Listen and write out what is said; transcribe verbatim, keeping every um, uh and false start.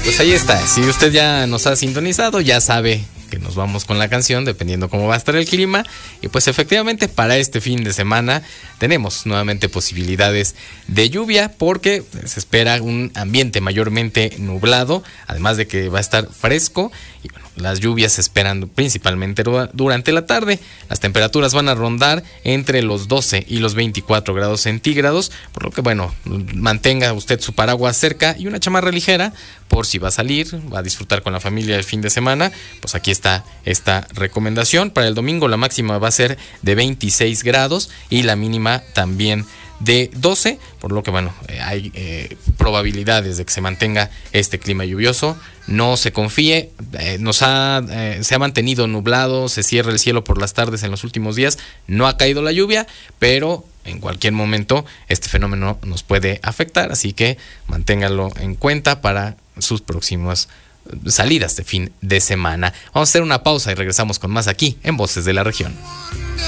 Pues ahí está, si usted ya nos ha sintonizado, ya sabe que nos vamos con la canción, dependiendo cómo va a estar el clima. Y pues efectivamente para este fin de semana tenemos nuevamente posibilidades de lluvia, porque se espera un ambiente mayormente nublado, además de que va a estar fresco. Y bueno, las lluvias se esperan principalmente durante la tarde. Las temperaturas van a rondar entre los doce y los veinticuatro grados centígrados, por lo que bueno, mantenga usted su paraguas cerca y una chamarra ligera por si va a salir, va a disfrutar con la familia el fin de semana. Pues aquí está esta recomendación. Para el domingo la máxima va a ser de veintiséis grados y la mínima también de doce, por lo que bueno, eh, hay eh, probabilidades de que se mantenga este clima lluvioso. No se confíe, eh, nos ha, eh, se ha mantenido nublado, se cierra el cielo por las tardes en los últimos días, no ha caído la lluvia, pero en cualquier momento este fenómeno nos puede afectar, así que manténgalo en cuenta para sus próximas salidas de fin de semana. Vamos a hacer una pausa y regresamos con más aquí en Voces de la Región.